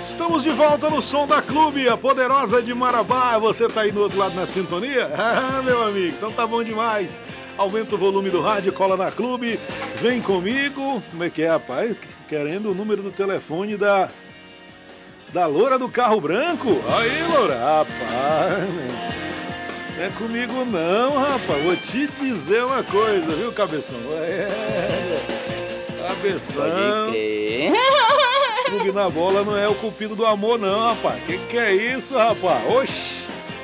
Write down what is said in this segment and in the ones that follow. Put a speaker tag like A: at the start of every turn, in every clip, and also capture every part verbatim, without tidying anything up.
A: Estamos de volta no Som da Clube, a poderosa de Marabá. Você tá aí do outro lado na sintonia? Ah, meu amigo, então tá bom demais. Aumenta o volume do rádio, cola na Clube, vem comigo. Como é que é, rapaz? Querendo o número do telefone da da loura do carro branco? Aí, loura, rapaz, não é comigo não, rapaz. Vou te dizer uma coisa, viu, cabeção? É, cabeção.
B: Pode crer.
A: Clube na bola não é o cupido do amor, não, rapaz. Que que é isso, rapaz? Oxi!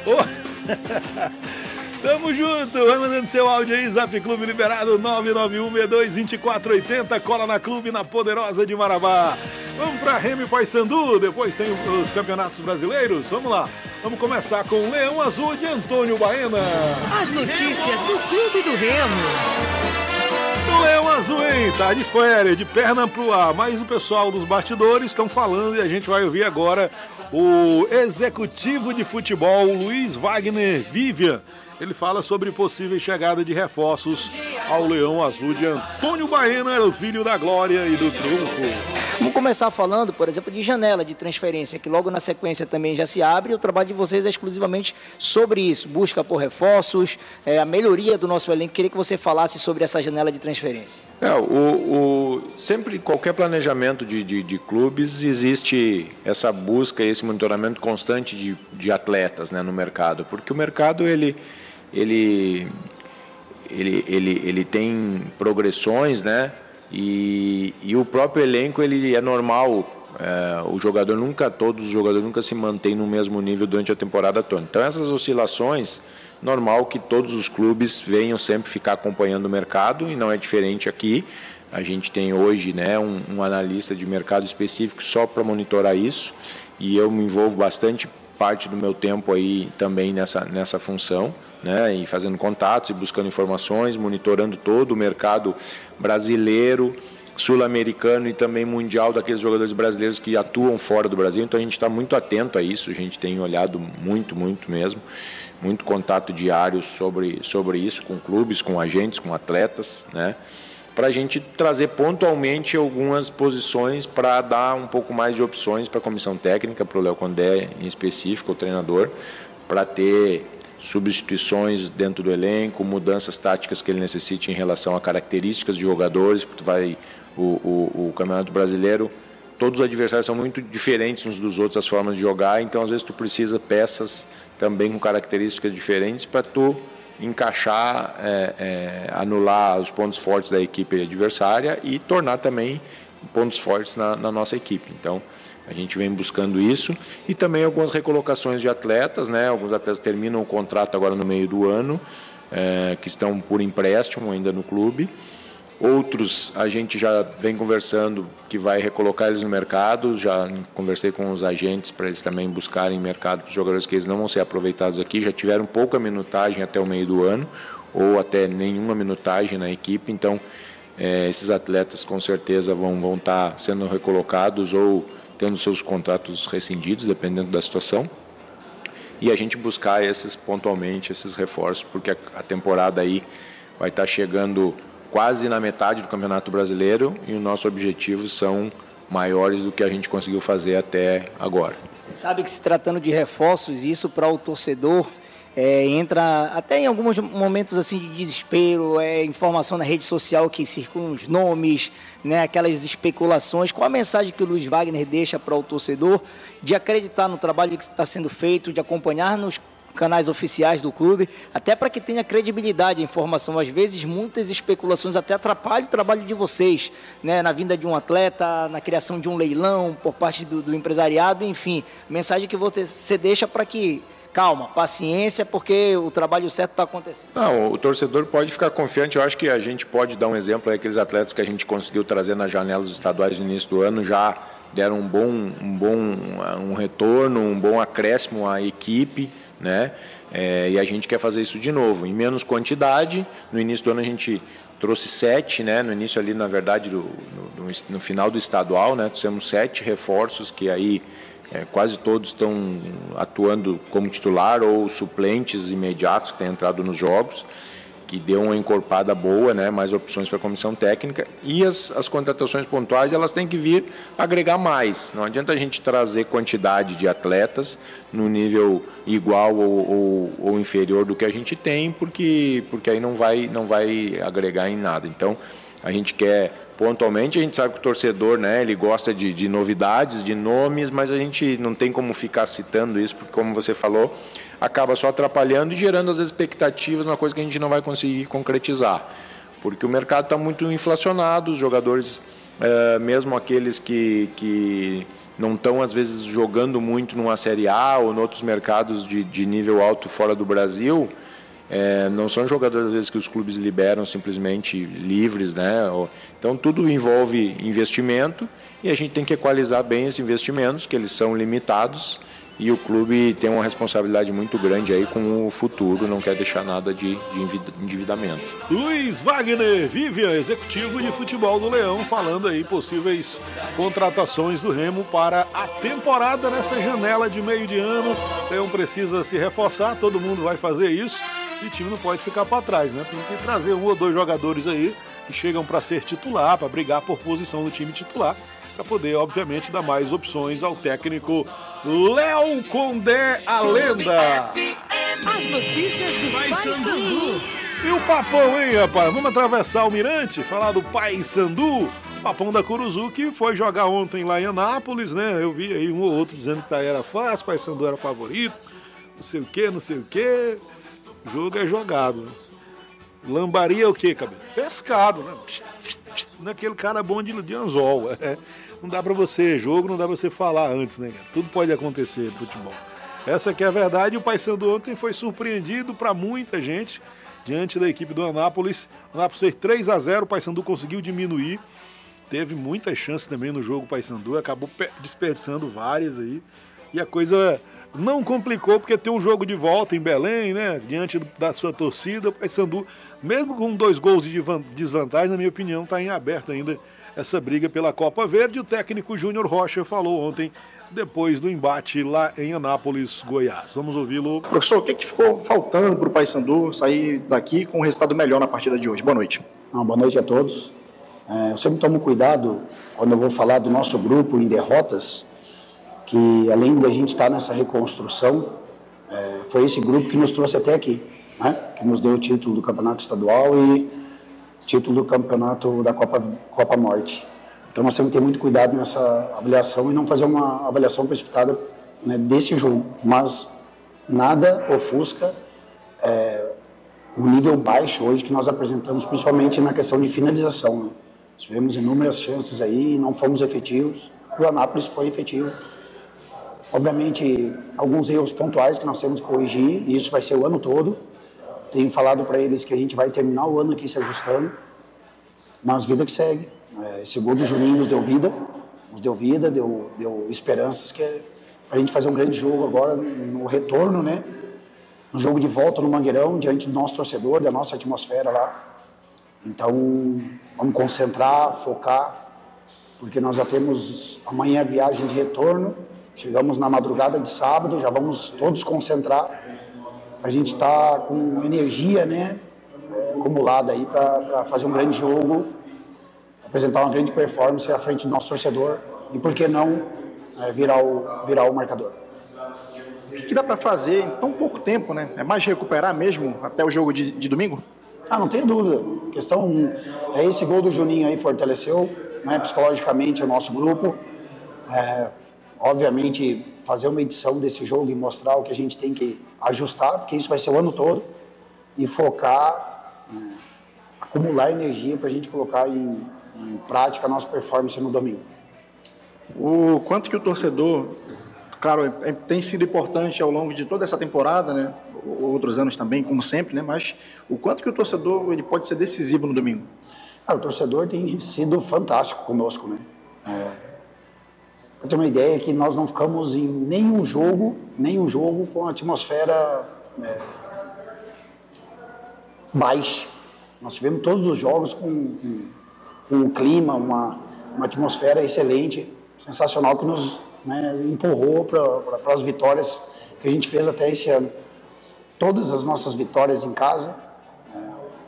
A: Oh. Tamo junto! Vai mandando seu áudio aí, Zap Clube liberado nove nove um seis dois dois quatro oito zero. Cola na Clube, na poderosa de Marabá. Vamos pra Remo e Paysandu, depois tem os campeonatos brasileiros. Vamos lá. Vamos começar com o Leão Azul de Antônio Baena.
C: As notícias do Clube do Remo.
A: O Leão Azul, hein? Tá de férias, de perna pro ar. Mas o pessoal dos bastidores estão falando e a gente vai ouvir agora o executivo de futebol, Luiz Wagner Vivian. Ele fala sobre possível chegada de reforços ao Leão Azul de Antônio Baena, o filho da glória e do trunfo.
B: Vamos começar falando, por exemplo, de janela de transferência, que logo na sequência também já se abre. O trabalho de vocês é exclusivamente sobre isso, busca por reforços, é, a melhoria do nosso elenco. Queria que você falasse sobre essa janela de transferência.
D: É, o, o, sempre, qualquer planejamento de, de, de clubes, existe essa busca, esse monitoramento constante de, de atletas, né, no mercado, porque o mercado, ele... Ele, ele, ele, ele tem progressões, né? E, e o próprio elenco, ele é normal, é, o jogador nunca, todos os jogadores nunca se mantêm no mesmo nível durante a temporada toda. Então essas oscilações, normal que todos os clubes venham sempre ficar acompanhando o mercado, e não é diferente aqui. A gente tem hoje, né, um, um analista de mercado específico só para monitorar isso, e eu me envolvo bastante parte do meu tempo aí também nessa, nessa função, né, e fazendo contatos e buscando informações, monitorando todo o mercado brasileiro, sul-americano e também mundial daqueles jogadores brasileiros que atuam fora do Brasil. Então a gente está muito atento a isso, a gente tem olhado muito, muito mesmo, muito contato diário sobre, sobre isso, com clubes, com agentes, com atletas, né, para a gente trazer pontualmente algumas posições para dar um pouco mais de opções para a comissão técnica, para o Léo Condé em específico, o treinador, para ter substituições dentro do elenco, mudanças táticas que ele necessite em relação a características de jogadores, porque vai o, o, o Campeonato Brasileiro, todos os adversários são muito diferentes uns dos outros, as formas de jogar, então às vezes tu precisa peças também com características diferentes para tu encaixar, é, é, anular os pontos fortes da equipe adversária e tornar também pontos fortes na, na nossa equipe. Então, a gente vem buscando isso e também algumas recolocações de atletas, né? Alguns atletas terminam o contrato agora no meio do ano, é, que estão por empréstimo ainda no clube. Outros a gente já vem conversando que vai recolocar eles no mercado, já conversei com os agentes para eles também buscarem mercado para os jogadores que eles não vão ser aproveitados aqui, já tiveram pouca minutagem até o meio do ano, ou até nenhuma minutagem na equipe, então é, esses atletas com certeza vão, vão estar sendo recolocados ou tendo seus contratos rescindidos, dependendo da situação, e a gente buscar esses pontualmente, esses reforços, porque a, a temporada aí vai estar chegando quase na metade do Campeonato Brasileiro e os nossos objetivos são maiores do que a gente conseguiu fazer até agora.
B: Você sabe que se tratando de reforços, isso para o torcedor é, entra até em alguns momentos assim de desespero, é, informação na rede social que circulam os nomes, né, aquelas especulações. Qual a mensagem que o Luiz Wagner deixa para o torcedor de acreditar no trabalho que está sendo feito, de acompanhar nos canais oficiais do clube, até para que tenha credibilidade a informação. Às vezes, muitas especulações até atrapalham o trabalho de vocês, né? Na vinda de um atleta, na criação de um leilão por parte do, do empresariado, enfim. Mensagem que você deixa para que, calma, paciência, porque o trabalho certo está acontecendo.
D: Não, o torcedor pode ficar confiante. Eu acho que a gente pode dar um exemplo aí, aqueles atletas que a gente conseguiu trazer nas janelas estaduais no início do ano, já deram um bom, um bom um retorno, um bom acréscimo à equipe, né? É, e a gente quer fazer isso de novo, em menos quantidade. No início do ano a gente trouxe sete, né? No início ali, na verdade, do, no, no final do estadual, né? Trouxemos sete reforços que aí é, quase todos estão atuando como titular ou suplentes imediatos que têm entrado nos jogos. que deu uma encorpada boa, né, mais opções para a comissão técnica, e as, as contratações pontuais elas têm que vir agregar mais. Não adianta a gente trazer quantidade de atletas no nível igual ou, ou, ou inferior do que a gente tem, porque, porque aí não vai, não vai agregar em nada. Então, a gente quer pontualmente, a gente sabe que o torcedor, né, ele gosta de, de novidades, de nomes, mas a gente não tem como ficar citando isso, porque, como você falou, acaba só atrapalhando e gerando as expectativas, uma coisa que a gente não vai conseguir concretizar. Porque o mercado está muito inflacionado, os jogadores, é, mesmo aqueles que, que não estão, às vezes, jogando muito numa Série A ou em outros mercados de, de nível alto fora do Brasil, é, não são jogadores, às vezes, que os clubes liberam simplesmente livres, né? Então, tudo envolve investimento e a gente tem que equalizar bem esses investimentos, que eles são limitados, e o clube tem uma responsabilidade muito grande aí com o futuro, não quer deixar nada de, de endividamento.
A: Luiz Wagner Vivian, executivo de futebol do Leão, falando aí possíveis contratações do Remo para a temporada nessa janela de meio de ano. O Leão precisa se reforçar, todo mundo vai fazer isso e o time não pode ficar para trás, né? Tem que trazer um ou dois jogadores aí que chegam para ser titular, para brigar por posição no time titular, para poder, obviamente, dar mais opções ao técnico Léo Condé, a lenda.
C: As notícias do Paysandu.
A: E o papão, hein, rapaz? Vamos atravessar o Mirante, falar do Paysandu. Papão da Curuzu, que foi jogar ontem lá em Anápolis, né? Eu vi aí um ou outro dizendo que era fácil, Paysandu era favorito, não sei o que, não sei o que. O jogo é jogado. Lambaria é o quê, cabelo? Pescado, né? Naquele cara bom de, de anzol. É. Não dá pra você, jogo não dá pra você falar antes, né, cara? Tudo pode acontecer no futebol. Essa que é a verdade. O Paysandu ontem foi surpreendido pra muita gente diante da equipe do Anápolis. O Anápolis fez três a zero, o Paysandu conseguiu diminuir. Teve muitas chances também no jogo, o Paysandu acabou desperdiçando várias aí. E a coisa não complicou, porque tem um jogo de volta em Belém, né? Diante da sua torcida, o Paysandu, mesmo com dois gols de desvantagem, na minha opinião, está em aberto ainda essa briga pela Copa Verde. O técnico Júnior Rocha falou ontem, depois do embate lá em Anápolis, Goiás. Vamos ouvi-lo.
E: Professor, o que, que ficou faltando para o Paysandu sair daqui com um resultado melhor na partida de hoje? Boa noite.
F: Não, boa noite a todos. É, eu sempre tomo cuidado quando eu vou falar do nosso grupo em derrotas, que além da gente estar nessa reconstrução, é, foi esse grupo que nos trouxe até aqui, né? Que nos deu o título do campeonato estadual e título do campeonato da Copa, Copa Norte. Então nós temos que ter muito cuidado nessa avaliação e não fazer uma avaliação precipitada, né, desse jogo, mas nada ofusca é, o nível baixo hoje que nós apresentamos, principalmente na questão de finalização, né? Tivemos inúmeras chances aí e não fomos efetivos. O Anápolis foi efetivo. Obviamente, alguns erros pontuais que nós temos que corrigir, e isso vai ser o ano todo. Tenho falado para eles que a gente vai terminar o ano aqui se ajustando, mas vida que segue. Esse gol do Juninho nos deu vida, nos deu vida, deu, deu esperanças que é para a gente fazer um grande jogo agora no retorno, né? No jogo de volta no Mangueirão, diante do nosso torcedor, da nossa atmosfera lá. Então, vamos concentrar, focar, porque nós já temos amanhã a viagem de retorno. Chegamos na madrugada de sábado, já vamos todos concentrar. A gente está com energia, né, acumulada aí para fazer um grande jogo, apresentar uma grande performance à frente do nosso torcedor e, por que não, é, virar, o, virar o marcador.
E: O que, que dá para fazer em tão pouco tempo, né? É mais recuperar mesmo até o jogo de, de domingo?
F: Ah, não tenho dúvida. A questão é esse gol do Juninho aí fortaleceu, né, psicologicamente o nosso grupo. É, obviamente, fazer uma edição desse jogo e mostrar o que a gente tem que ajustar, porque isso vai ser o ano todo, e focar, é, acumular energia para a gente colocar em, em prática a nossa performance no domingo.
E: O quanto que o torcedor, claro, é, tem sido importante ao longo de toda essa temporada, né? Outros anos também, como sempre, né? Mas o quanto que o torcedor ele pode ser decisivo no domingo?
F: Cara, o torcedor tem sido fantástico conosco, né? É, para ter uma ideia, que nós não ficamos em nenhum jogo, nenhum jogo com a atmosfera é, baixa. Nós tivemos todos os jogos com, com, com um clima, uma, uma atmosfera excelente, sensacional, que nos, né, empurrou para as vitórias que a gente fez até esse ano. Todas as nossas vitórias em casa, é,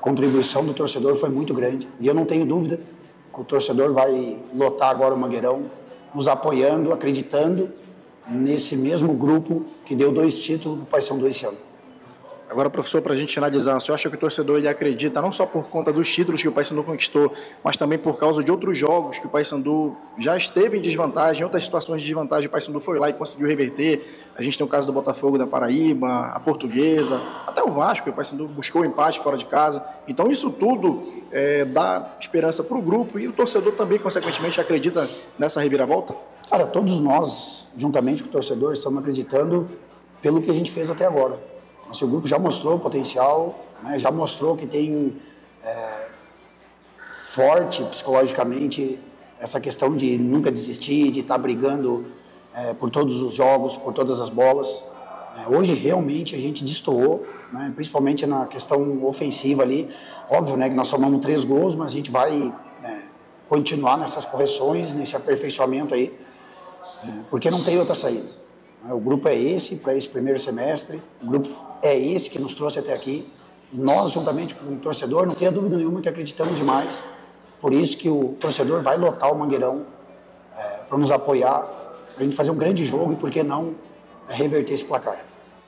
F: contribuição do torcedor foi muito grande. E eu não tenho dúvida que o torcedor vai lotar agora o Mangueirão, nos apoiando, acreditando nesse mesmo grupo que deu dois títulos para o Paysandu esse ano.
E: Agora, professor, para a gente finalizar, o senhor acha que o torcedor ele acredita não só por conta dos títulos que o Paysandu conquistou, mas também por causa de outros jogos que o Paysandu já esteve em desvantagem, em outras situações de desvantagem, o Paysandu foi lá e conseguiu reverter. A gente tem o caso do Botafogo da Paraíba, a Portuguesa, até o Vasco, o Paysandu buscou o empate fora de casa. Então, isso tudo é, dá esperança para o grupo e o torcedor também, consequentemente, acredita nessa reviravolta?
F: Cara, todos nós, juntamente com o torcedor, estamos acreditando pelo que a gente fez até agora. Nosso grupo já mostrou o potencial, né, já mostrou que tem é, forte psicologicamente essa questão de nunca desistir, de estar brigando é, por todos os jogos, por todas as bolas. É, hoje realmente a gente destoou, né, principalmente na questão ofensiva ali. Óbvio, né, que nós somamos três gols, mas a gente vai é, continuar nessas correções, nesse aperfeiçoamento aí, é, porque não tem outra saída. O grupo é esse para esse primeiro semestre, o grupo é esse que nos trouxe até aqui. Nós, juntamente com o torcedor, não tenha dúvida nenhuma que acreditamos demais. Por isso que o torcedor vai lotar o Mangueirão é, para nos apoiar, para a gente fazer um grande jogo e, por que não, reverter esse placar.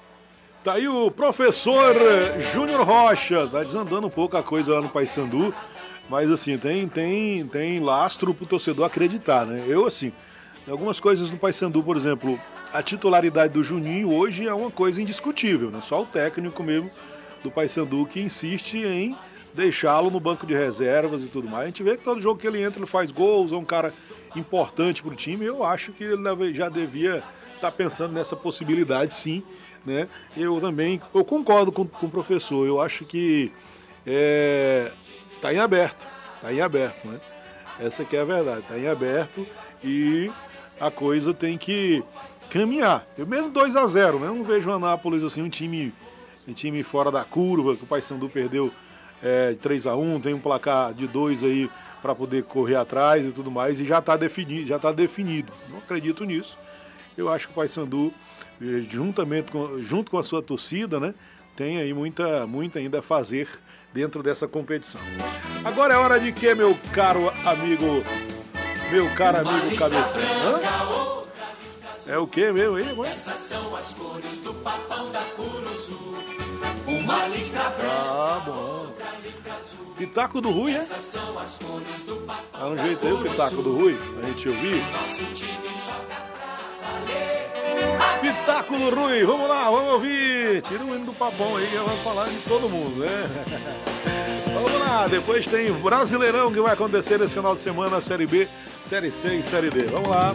A: Tá aí o professor Júnior Rocha, tá desandando um pouco a coisa lá no Paysandu, mas assim, tem, tem, tem lastro pro torcedor acreditar, né? Eu, assim, algumas coisas no Paysandu, por exemplo, a titularidade do Juninho hoje é uma coisa indiscutível, né? Só o técnico mesmo do Paysandu que insiste em deixá-lo no banco de reservas e tudo mais. A gente vê que todo jogo que ele entra ele faz gols, é um cara importante pro time. Eu acho que ele já devia estar pensando nessa possibilidade, sim, né? Eu também, eu concordo com, com o professor, eu acho que é, tá em aberto, tá em aberto, né? Essa aqui é a verdade, tá em aberto e a coisa tem que caminhar. Eu mesmo dois a zero, né? Eu não vejo o Anápolis assim, um time, um time fora da curva, que o Paysandu perdeu é, três a um, tem um placar de dois aí para poder correr atrás e tudo mais, e já está definido, já tá definido. Não acredito nisso. Eu acho que o Paysandu, juntamente com, junto com a sua torcida, né, tem aí muita, muita ainda a fazer dentro dessa competição. Agora é hora de quê, meu caro amigo, meu caro amigo Cabeção? É o que mesmo aí, mãe? Essas são as cores do papão da Curuzu. Uma listra branca. Ah, bom. Pitaco do Rui, é? Essas são as cores do papão. Dá um jeito aí o Pitaco do Rui, pra gente ouvir. Nosso time joga pra valer. Pitaco do Rui, vamos lá, vamos ouvir. Tira o hino do papão aí, que vai falar de todo mundo, né? Vamos lá, depois tem Brasileirão que vai acontecer esse final de semana, Série B, Série C e Série D. Vamos lá.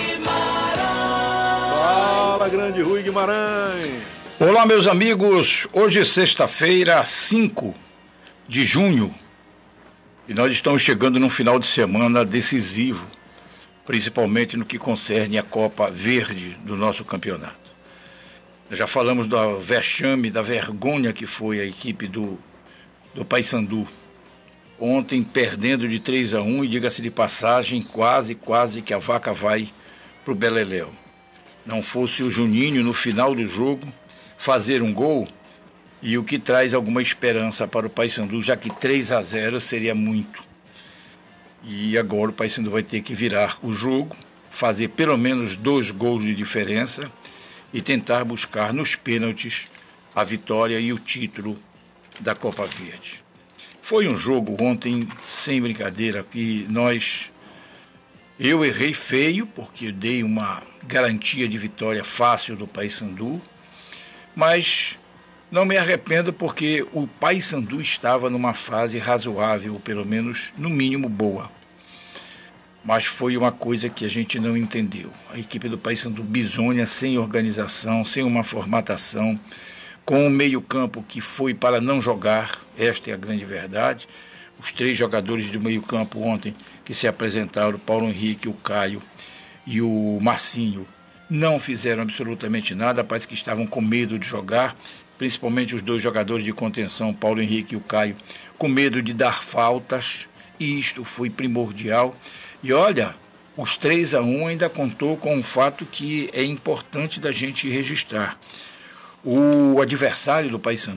A: Fala, grande Rui Guimarães.
G: Olá, meus amigos. Hoje é sexta-feira, cinco de junho, e nós estamos chegando num final de semana decisivo, principalmente no que concerne a Copa Verde do nosso campeonato. Já falamos do vexame, da vergonha que foi a equipe do, do Paysandu. Ontem perdendo de três a um e, diga-se de passagem, quase, quase que a vaca vai para o Beleléu. Não fosse o Juninho no final do jogo fazer um gol, e o que traz alguma esperança para o Paysandu, já que três a zero seria muito. E agora o Paysandu vai ter que virar o jogo, fazer pelo menos dois gols de diferença e tentar buscar nos pênaltis a vitória e o título da Copa Verde. Foi um jogo ontem, sem brincadeira, que nós... Eu errei feio, porque dei uma garantia de vitória fácil do Paysandu, mas não me arrependo porque o Paysandu estava numa fase razoável, ou pelo menos, no mínimo, boa. Mas foi uma coisa que a gente não entendeu. A equipe do Paysandu bizonha, sem organização, sem uma formatação, com um meio-campo que foi para não jogar, esta é a grande verdade. Os três jogadores do meio-campo ontem que se apresentaram, o Paulo Henrique, o Caio e o Marcinho, não fizeram absolutamente nada, parece que estavam com medo de jogar, principalmente os dois jogadores de contenção, Paulo Henrique e o Caio, com medo de dar faltas, e isto foi primordial. E olha, os três a um ainda contou com um fato que é importante da gente registrar. O adversário do Paysandu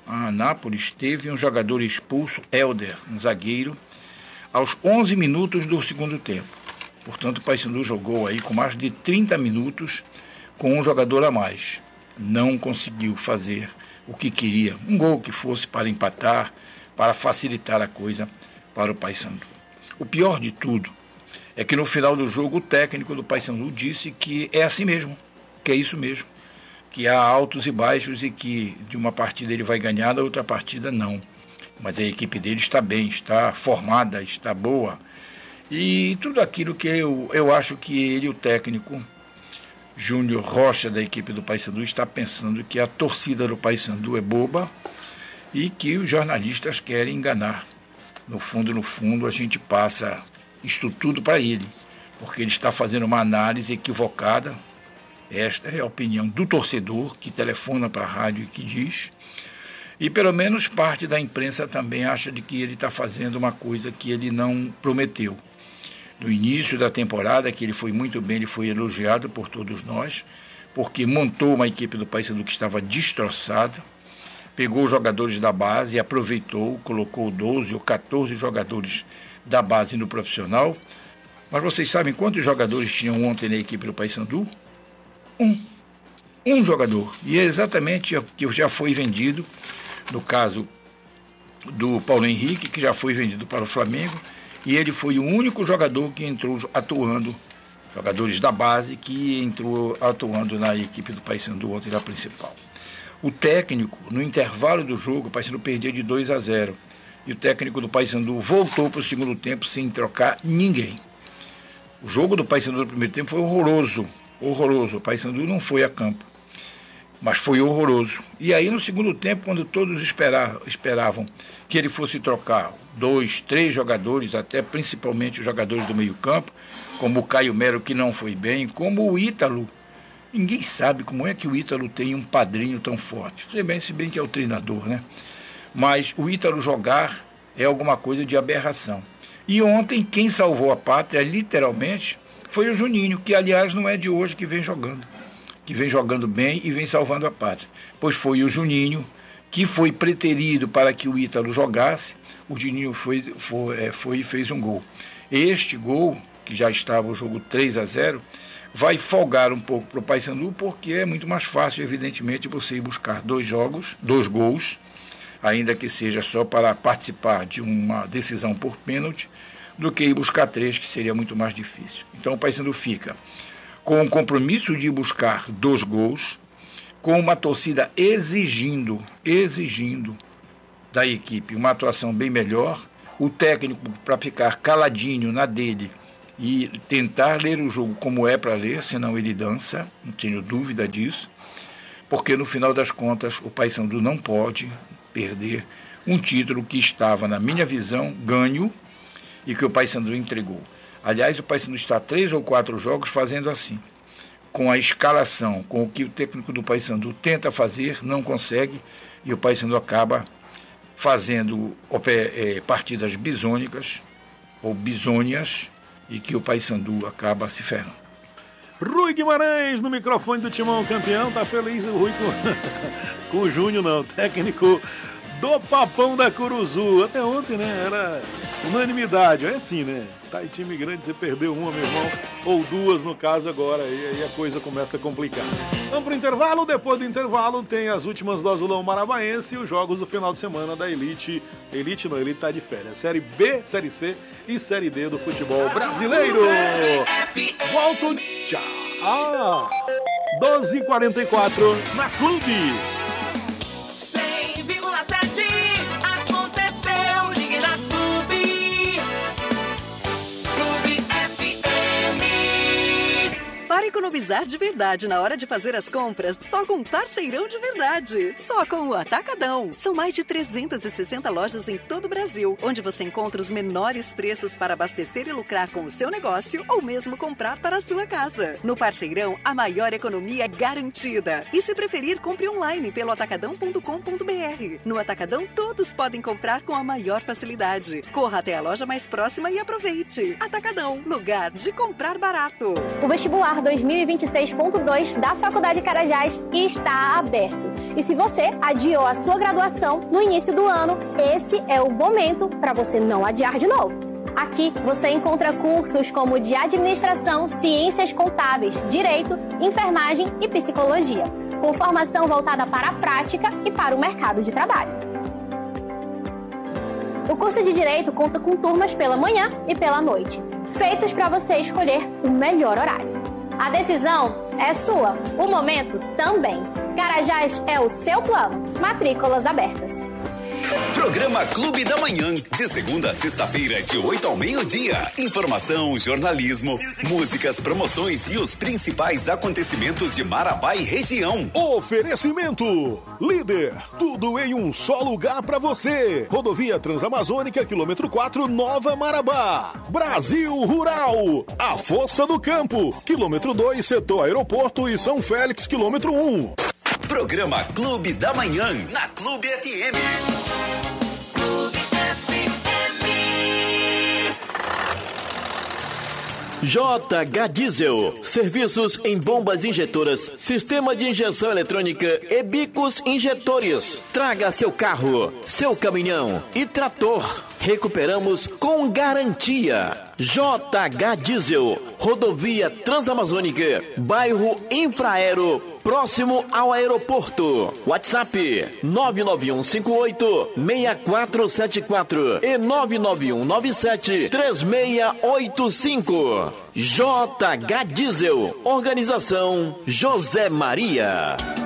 G: a Anápolis teve um jogador expulso, Helder, um zagueiro, aos onze minutos do segundo tempo. Portanto, o Paysandu jogou aí com mais de trinta minutos com um jogador a mais. Não conseguiu fazer o que queria, um gol que fosse para empatar, para facilitar a coisa para o Paysandu. O pior de tudo é que no final do jogo o técnico do Paysandu disse que é assim mesmo, que é isso mesmo, que há altos e baixos e que de uma partida ele vai ganhar, da outra partida não. Mas a equipe dele está bem, está formada, está boa. E tudo aquilo que eu, eu acho que ele, o técnico Júnior Rocha, da equipe do Paysandu, está pensando que a torcida do Paysandu é boba e que os jornalistas querem enganar. No fundo, no fundo, a gente passa isto tudo para ele, porque ele está fazendo uma análise equivocada. Esta é a opinião do torcedor que telefona para a rádio e que diz. E pelo menos parte da imprensa também acha de que ele está fazendo uma coisa que ele não prometeu. No início da temporada, que ele foi muito bem, ele foi elogiado por todos nós, porque montou uma equipe do Paysandu que estava destroçada, pegou os jogadores da base, aproveitou, colocou doze ou quatorze jogadores da base no profissional. Mas vocês sabem quantos jogadores tinham ontem na equipe do Paysandu? Um. Um jogador. E é exatamente o que já foi vendido, no caso do Paulo Henrique, que já foi vendido para o Flamengo, e ele foi o único jogador que entrou atuando, jogadores da base, que entrou atuando na equipe do Paysandu ontem na principal. O técnico, no intervalo do jogo, o Paysandu perdia de dois a zero, e o técnico do Paysandu voltou para o segundo tempo sem trocar ninguém. O jogo do Paysandu no primeiro tempo foi horroroso, horroroso. O Paysandu não foi a campo, mas foi horroroso. E aí no segundo tempo, quando todos esperavam, esperavam que ele fosse trocar dois, três jogadores, até principalmente os jogadores do meio campo, como o Caio Melo, que não foi bem, como o Ítalo. Ninguém sabe como é que o Ítalo tem um padrinho tão forte. Se bem, se bem que é o treinador, né? Mas o Ítalo jogar é alguma coisa de aberração. E ontem quem salvou a pátria, literalmente, foi o Juninho, que aliás não é de hoje que vem jogando. Que vem jogando bem e vem salvando a pátria. Pois foi o Juninho que foi preterido para que o Ítalo jogasse. O Juninho foi, foi, foi e fez um gol. Este gol, que já estava o jogo três a zero, vai folgar um pouco para o Paysandu, porque é muito mais fácil, evidentemente, você ir buscar dois jogos, dois gols, ainda que seja só para participar de uma decisão por pênalti, do que ir buscar três, que seria muito mais difícil. Então o Paysandu fica com o compromisso de buscar dois gols, com uma torcida exigindo, exigindo da equipe uma atuação bem melhor, o técnico para ficar caladinho na dele e tentar ler o jogo como é para ler, senão ele dança, não tenho dúvida disso, porque no final das contas o Paysandu não pode perder um título que estava, na minha visão, ganho e que o Paysandu entregou. Aliás, o Paysandu está três ou quatro jogos fazendo assim, com a escalação, com o que o técnico do Paysandu tenta fazer, não consegue, e o Paysandu acaba fazendo é, partidas bisônicas ou bisônias, e que o Paysandu acaba se ferrando.
A: Rui Guimarães no microfone do Timão Campeão, tá feliz o Rui com, com o Júnior, não, técnico do Papão da Curuzu. Até ontem, né, era unanimidade, é assim, né? Tá em time grande, você perdeu uma, meu irmão, ou duas no caso agora, e aí a coisa começa a complicar. Vamos pro intervalo, depois do intervalo tem as últimas do Azulão Marabaense e os jogos do final de semana da Elite. Elite não, Elite tá de férias. Série B, Série C e Série D do futebol brasileiro. Volto, tchau. Ah, doze e quarenta e quatro na Clube.
C: cem vírgula sete aconteceu, ligue na Clube. Clube F M. Para economizar de verdade na hora de fazer as compras, só com parceirão de verdade. Só com o Atacadão. São mais de trezentas e sessenta lojas em todo o Brasil, onde você encontra os menores preços para abastecer e lucrar com o seu negócio ou mesmo comprar para a sua casa. No Parceirão, a maior economia é garantida. E se preferir, compre online pelo atacadão ponto com ponto b r. No Atacadão, todos podem comprar com a maior facilidade. Corra até a loja mais próxima e aproveite. Atacadão, lugar de comprar barato.
H: O vestibular dois mil e vinte e seis ponto dois da Faculdade Carajás está aberto. E se você adiou a sua graduação no início do ano, esse é o momento para você não adiar de novo. Aqui você encontra cursos como de administração, ciências contábeis, direito, enfermagem e psicologia, com formação voltada para a prática e para o mercado de trabalho. O curso de Direito conta com turmas pela manhã e pela noite, feitos para você escolher o melhor horário. A decisão é sua, o momento também. Carajás é o seu plano. Matrículas abertas.
I: Programa Clube da Manhã, de segunda a sexta-feira, de oito ao meio-dia. Informação, jornalismo, músicas, promoções e os principais acontecimentos de Marabá e região.
A: Oferecimento Líder, tudo em um só lugar pra você. Rodovia Transamazônica, quilômetro quatro, Nova Marabá. Brasil Rural, a Força do Campo, quilômetro dois, setor Aeroporto e São Félix, quilômetro um.
I: Programa Clube da Manhã, na Clube F M. Clube F M.
J: J H Diesel, serviços em bombas injetoras, sistema de injeção eletrônica e bicos injetores. Traga seu carro, seu caminhão e trator. Recuperamos com garantia. J H Diesel, rodovia Transamazônica, bairro Infraero, próximo ao aeroporto. WhatsApp nove nove um cinco oito, seis quatro sete quatro e nove nove um nove sete, três seis oito cinco. J H Diesel, organização José Maria.